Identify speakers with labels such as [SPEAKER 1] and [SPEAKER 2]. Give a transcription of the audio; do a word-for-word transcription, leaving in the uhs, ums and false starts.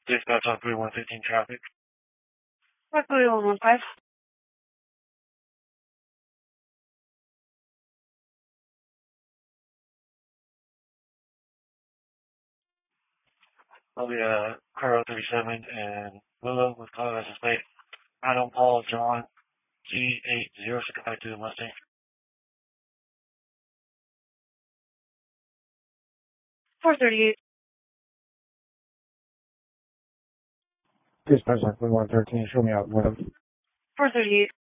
[SPEAKER 1] Dispatch on three one fifteen traffic.
[SPEAKER 2] three one one five.
[SPEAKER 1] I'll be uh, Carl thirty-seven and Willow with Color License Plate. Adam Paul John G eight zero six five two Mustang.
[SPEAKER 2] four thirty-eight.
[SPEAKER 1] Dispatch on three one thirteen, show me out.
[SPEAKER 2] four thirty-eight.